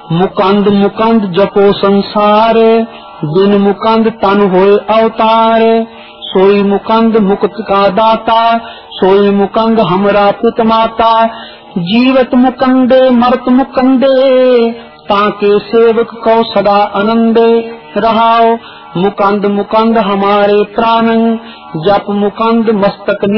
मुकंद मुकंद जपो संसार, बिन मुकंद तन होए अवतार। सोई मुकंद मुक्त का दाता, सोई मुकंद हमरा पित माता। जीवत मुकंदे मरत मुकंदे, ताके सेवक को सदा आनंदे रहाओ। मुकंद मुकंद हमारे प्राण, जप मुकंद मस्तक